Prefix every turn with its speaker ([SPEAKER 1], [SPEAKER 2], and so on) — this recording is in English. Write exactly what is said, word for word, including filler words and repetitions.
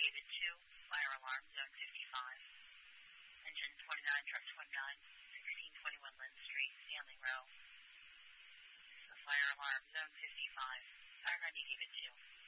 [SPEAKER 1] David two, fire alarm, zone fifty-five. Engine twenty-nine, truck twenty-nine, sixteen twenty-one Lynn Street, Stanley Row. The fire alarm, zone fifty-five, fire ninety, David two.